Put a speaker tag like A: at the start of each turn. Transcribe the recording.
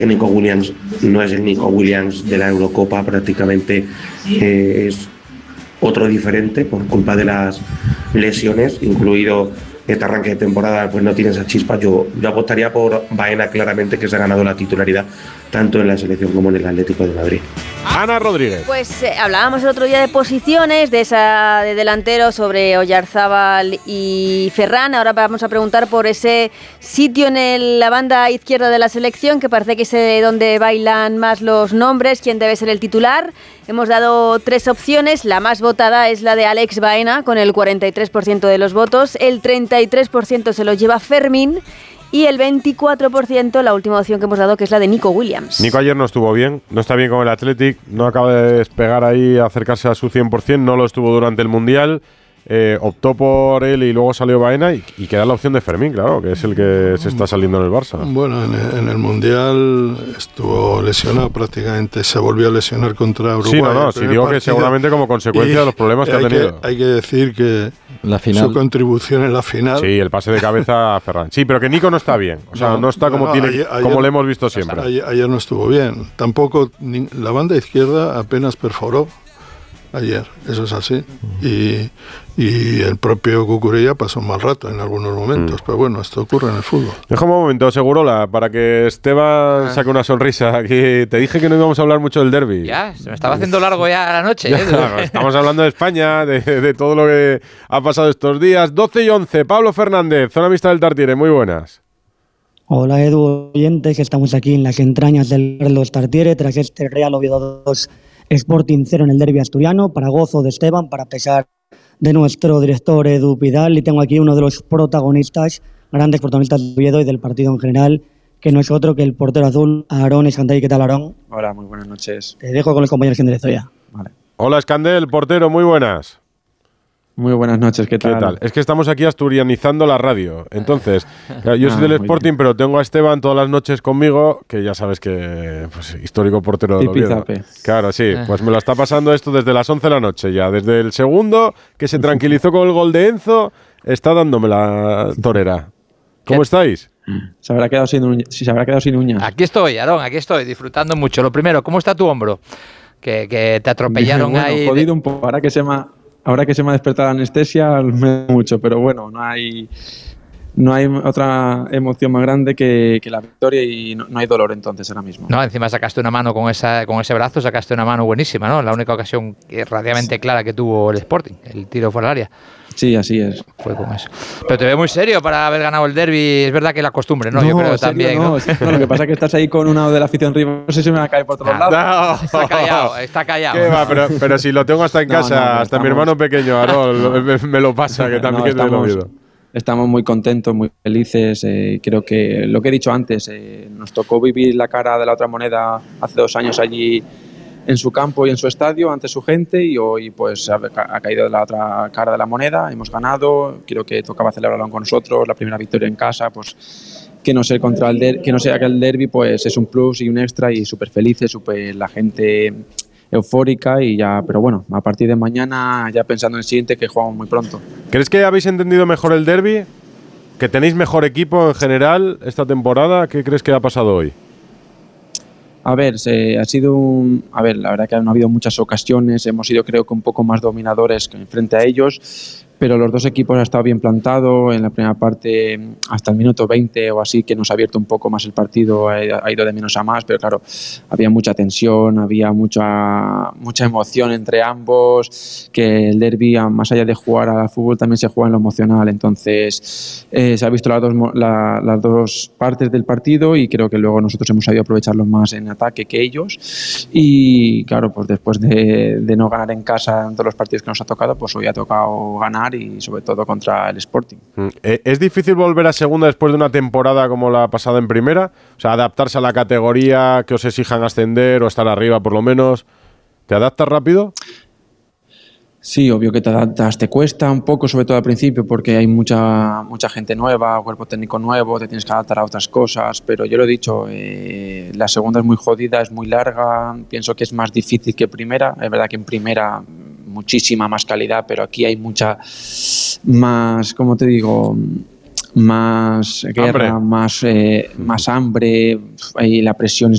A: que Nico Williams no es el Nico Williams de la Eurocopa, prácticamente es otro diferente por culpa de las lesiones, incluido este arranque de temporada, pues no tiene esa chispa. Yo apostaría por Baena claramente, que se ha ganado la titularidad tanto en la selección como en el Atlético de Madrid.
B: Ana Rodríguez.
C: Pues hablábamos el otro día de posiciones, de esa de delantero sobre Oyarzábal y Ferran. Ahora vamos a preguntar por ese sitio en la banda izquierda de la selección, que parece que es donde bailan más los nombres, quién debe ser el titular. Hemos dado 3 opciones. La más votada es la de Alex Baena, con el 43% de los votos. El 33% se lo lleva Fermín. Y el 24%, la última opción que hemos dado, que es la de Nico Williams.
B: Nico ayer no estuvo bien, no está bien con el Athletic, no acaba de despegar ahí, acercarse a su 100%, no lo estuvo durante el Mundial, optó por él y luego salió Baena y queda la opción de Fermín, claro, que es el que se está saliendo en el Barça.
D: Bueno, en el Mundial estuvo lesionado prácticamente, se volvió a lesionar contra Uruguay.
B: Sí, digo que seguramente como consecuencia de los problemas que ha tenido.
D: Hay que decir que
E: la final,
D: su contribución en la final.
B: Sí, el pase de cabeza a Ferran. Sí, pero que Nico no está bien, o sea, no está como como le hemos visto siempre.
D: Ayer no estuvo bien, tampoco la banda izquierda apenas perforó ayer, eso es así. Y el propio Cucurella pasó un mal rato en algunos momentos, pero bueno, esto ocurre en el fútbol.
B: Déjame un momento, Segurola, para que Esteban saque una sonrisa. Aquí te dije que no íbamos a hablar mucho del derbi.
F: Ya, se me estaba haciendo largo ya la noche.
B: Claro, estamos hablando de España, de todo lo que ha pasado estos días. 12:11, Pablo Fernández, Zona Mixta del Tartiere, muy buenas.
G: Hola Edu, oyentes, estamos aquí en las entrañas del Carlos Tartiere tras este Real Oviedo 2 Sporting 0 en el derbi asturiano, para gozo de Esteban, para pesar de nuestro director Edu Pidal, y tengo aquí uno de los protagonistas, grandes protagonistas de Oviedo y del partido en general, que no es otro que el portero azul, Aarón Escandell. ¿Qué tal, Aarón?
H: Hola, muy buenas noches.
G: Te dejo con los compañeros que enderezo ya.
H: Vale.
B: Hola Escandell, portero, muy buenas.
H: Muy buenas noches, ¿qué tal?
B: ¿Qué tal? Es que estamos aquí asturianizando la radio. Entonces, yo soy del Sporting, pero tengo a Esteban todas las noches conmigo, que ya sabes que pues, histórico portero de Oviedo. Claro, sí. Pues me lo está pasando esto desde las 11 de la noche ya. Desde el segundo, que se tranquilizó con el gol de Enzo, está dándome la torera. ¿Cómo estáis?
H: Se habrá quedado sin uñas.
F: Aquí estoy, Aarón, aquí estoy, disfrutando mucho. Lo primero, ¿cómo está tu hombro? Que te atropellaron ahí.
H: Jodido un poco. Ahora que se me ha despertado la anestesia, me mucho, pero bueno, no hay otra emoción más grande que la victoria y no hay dolor entonces ahora mismo.
F: No, encima sacaste una mano con ese brazo, sacaste una mano buenísima, ¿no? La única ocasión relativamente clara que tuvo el Sporting, el tiro fuera del área.
H: Sí, así es.
F: Fue con eso. Pero te veo muy serio para haber ganado el derbi. Es verdad que la costumbre, ¿no? Yo creo también.
H: No, lo que pasa es que estás ahí con una de la afición rival. No sé si me va a caer por todos lados.
B: No.
F: Está callado.
B: ¿Qué va? Pero si lo tengo hasta en casa, hasta mi hermano pequeño, Aarón, me lo pasa, que también es del Oviedo.
H: Estamos muy contentos, muy felices. Creo que lo que he dicho antes, nos tocó vivir la cara de la otra moneda hace 2 años allí en su campo y en su estadio ante su gente, y hoy pues ha caído de la otra cara de la moneda, hemos ganado. Creo que tocaba celebrarlo con nosotros, la primera victoria en casa, pues que no sea aquel derbi, pues es un plus y un extra, y súper felices, la gente eufórica y ya, pero bueno, a partir de mañana ya pensando en el siguiente, que jugamos muy pronto.
B: ¿Crees que habéis entendido mejor el derbi? ¿Que tenéis mejor equipo en general esta temporada? ¿Qué crees que ha pasado hoy?
H: A ver, la verdad que no ha habido muchas ocasiones, hemos sido creo que un poco más dominadores frente a ellos, pero los dos equipos han estado bien plantados. En la primera parte, hasta el minuto 20 o así, que nos ha abierto un poco más el partido, ha ido de menos a más, pero claro, había mucha tensión, había mucha emoción entre ambos, que el derbi, más allá de jugar al fútbol, también se juega en lo emocional. Entonces se ha visto las dos partes del partido, y creo que luego nosotros hemos sabido aprovecharlos más en ataque que ellos, y claro, pues después de no ganar en casa en todos los partidos que nos ha tocado, pues hoy ha tocado ganar, y sobre todo contra el Sporting.
B: ¿Es difícil volver a segunda después de una temporada como la pasada en primera? O sea, adaptarse a la categoría, que os exijan ascender o estar arriba por lo menos. ¿Te adaptas rápido?
H: Sí, obvio que te adaptas, te cuesta un poco, sobre todo al principio, porque hay mucha gente nueva, cuerpo técnico nuevo, te tienes que adaptar a otras cosas, pero yo lo he dicho, la segunda es muy jodida, es muy larga, pienso que es más difícil que primera. Es verdad que en primera muchísima más calidad, pero aquí hay mucha más, ¿cómo te digo?, más guerra, más hambre, y la presión